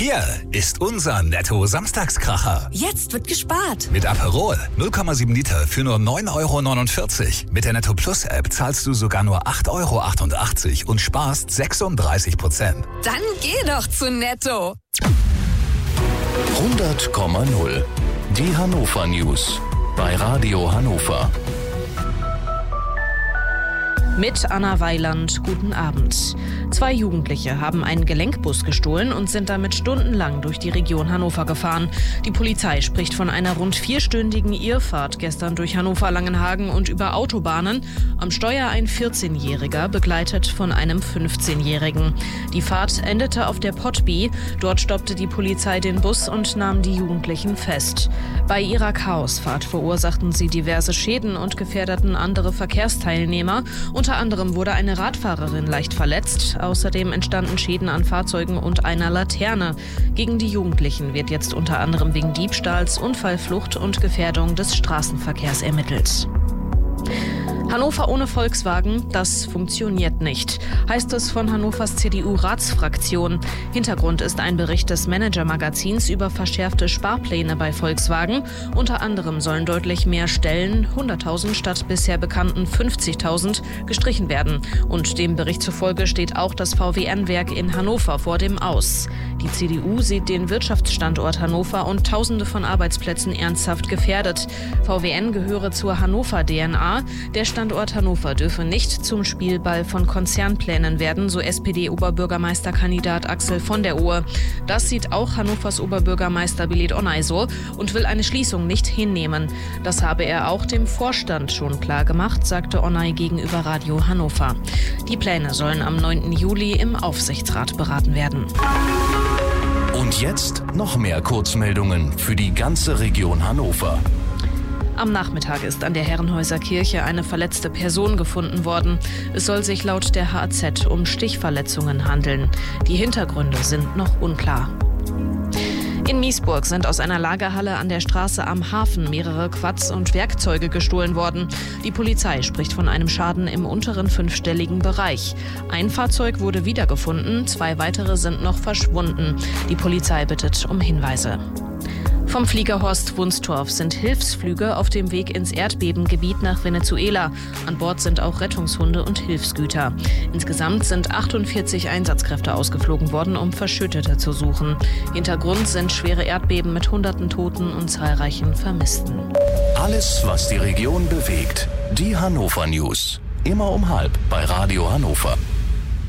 Hier ist unser Netto-Samstagskracher. Jetzt wird gespart. Mit Aperol 0,7 Liter für nur 9,49 €. Mit der Netto Plus App zahlst du sogar nur 8,88 € und sparst 36%. Dann geh doch zu Netto. 100,0. Die Hannover News bei Radio Hannover. Mit Anna Weiland, guten Abend. 2 Jugendliche haben einen Gelenkbus gestohlen und sind damit stundenlang durch die Region Hannover gefahren. Die Polizei spricht von einer rund 4-stündigen Irrfahrt gestern durch Hannover-Langenhagen und über Autobahnen. Am Steuer ein 14-Jähriger, begleitet von einem 15-Jährigen. Die Fahrt endete auf der Potby. Dort stoppte die Polizei den Bus und nahm die Jugendlichen fest. Bei ihrer Chaosfahrt verursachten sie diverse Schäden und gefährdeten andere Verkehrsteilnehmer. Unter anderem wurde eine Radfahrerin leicht verletzt. Außerdem entstanden Schäden an Fahrzeugen und einer Laterne. Gegen die Jugendlichen wird jetzt unter anderem wegen Diebstahls, Unfallflucht und Gefährdung des Straßenverkehrs ermittelt. Hannover ohne Volkswagen, das funktioniert nicht, heißt es von Hannovers CDU-Ratsfraktion. Hintergrund ist ein Bericht des Manager-Magazins über verschärfte Sparpläne bei Volkswagen. Unter anderem sollen deutlich mehr Stellen, 100.000 statt bisher bekannten 50.000, gestrichen werden. Und dem Bericht zufolge steht auch das VW-Werk in Hannover vor dem Aus. Die CDU sieht den Wirtschaftsstandort Hannover und Tausende von Arbeitsplätzen ernsthaft gefährdet. VW gehöre zur Hannover-DNA. Der Standort Hannover dürfe nicht zum Spielball von Konzernplänen werden, so SPD-Oberbürgermeisterkandidat Axel von der Ohe. Das sieht auch Hannovers Oberbürgermeister Belit Onay so und will eine Schließung nicht hinnehmen. Das habe er auch dem Vorstand schon klar gemacht, sagte Onay gegenüber Radio Hannover. Die Pläne sollen am 9. Juli im Aufsichtsrat beraten werden. Und jetzt noch mehr Kurzmeldungen für die ganze Region Hannover. Am Nachmittag ist an der Herrenhäuser Kirche eine verletzte Person gefunden worden. Es soll sich laut der HAZ um Stichverletzungen handeln. Die Hintergründe sind noch unklar. In Miesburg sind aus einer Lagerhalle an der Straße am Hafen mehrere Quads und Werkzeuge gestohlen worden. Die Polizei spricht von einem Schaden im unteren 5-stelligen Bereich. Ein Fahrzeug wurde wiedergefunden, 2 weitere sind noch verschwunden. Die Polizei bittet um Hinweise. Vom Flieger Horst Wunstorf sind Hilfsflüge auf dem Weg ins Erdbebengebiet nach Venezuela. An Bord sind auch Rettungshunde und Hilfsgüter. Insgesamt sind 48 Einsatzkräfte ausgeflogen worden, um Verschüttete zu suchen. Hintergrund sind schwere Erdbeben mit Hunderten Toten und zahlreichen Vermissten. Alles, was die Region bewegt. Die Hannover News. Immer um 12:30 bei Radio Hannover.